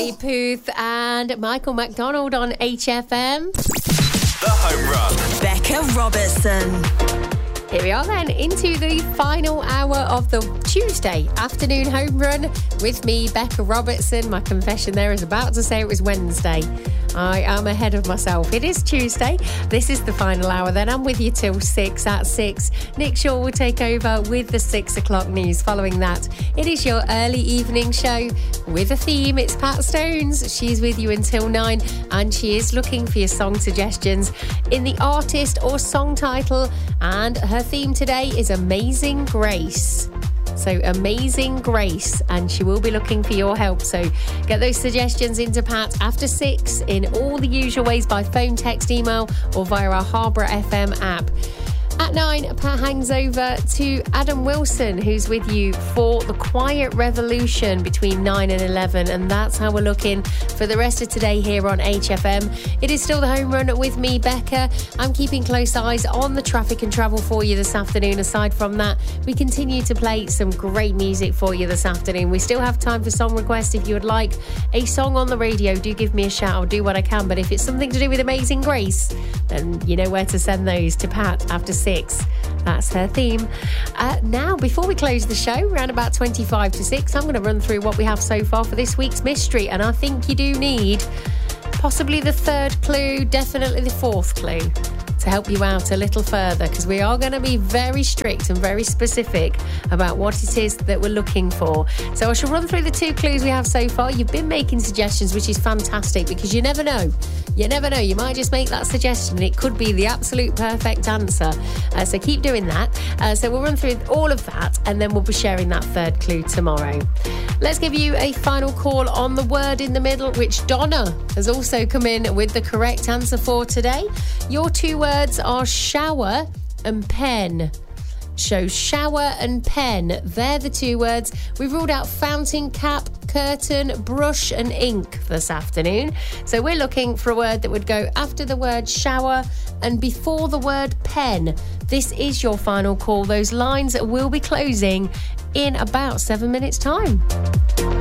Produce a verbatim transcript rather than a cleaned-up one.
Charlie Puth and Michael McDonald on H F M. The Home Run. Becca Robertson. Here we are then, into the final hour of the Tuesday afternoon home run with me, Becca Robertson. My confession there is about to say it was Wednesday. I am ahead of myself. It is Tuesday. This is the final hour then. I'm with you till six. At six, Nick Shaw will take over with the six o'clock news. Following that, it is your early evening show with a theme. It's Pat Stones. She's with you until nine, and she is looking for your song suggestions in the artist or song title, and her theme today is Amazing Grace. So Amazing Grace, and she will be looking for your help. So get those suggestions into Pat after six in all the usual ways, by phone, text, email, or via our Harborough F M app. At nine, Pat hangs over to Adam Wilson, who's with you for The Quiet Revolution between nine and eleven. And that's how we're looking for the rest of today here on H F M. It is still the home run with me, Becca. I'm keeping close eyes on the traffic and travel for you this afternoon. Aside from that, we continue to play some great music for you this afternoon. We still have time for song requests. If you would like a song on the radio, do give me a shout. I'll do what I can. But if it's something to do with Amazing Grace, then you know where to send those to Pat after six. That's her theme. Uh, now, before we close the show, around about twenty-five to six, I'm going to run through what we have so far for this week's mystery. And I think you do need possibly the third clue, definitely the fourth clue, to help you out a little further, because we are going to be very strict and very specific about what it is that we're looking for. So I shall run through the two clues we have so far. You've been making suggestions, which is fantastic, because you never know. You never know. You might just make that suggestion and it could be the absolute perfect answer. Uh, so keep doing that. Uh, so we'll run through all of that, and then we'll be sharing that third clue tomorrow. Let's give you a final call on the word in the middle, which Donna has also come in with the correct answer for today. Your two words are shower and pen. So shower and pen, they're the two words. We've ruled out fountain cap, curtain, brush and ink this afternoon. So we're looking for a word that would go after the word shower and before the word pen. This is your final call. Those lines will be closing in about seven minutes' time.